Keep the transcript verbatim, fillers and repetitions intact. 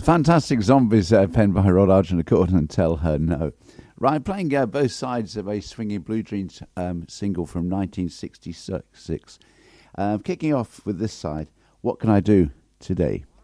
Fantastic Zombies, uh, penned by Rod Argent Accordion and Tell Her No. Right, playing uh, both sides of a swinging Blue Dreams um, single from nineteen sixty-six. Uh, kicking off with this side, What Can I Do Today?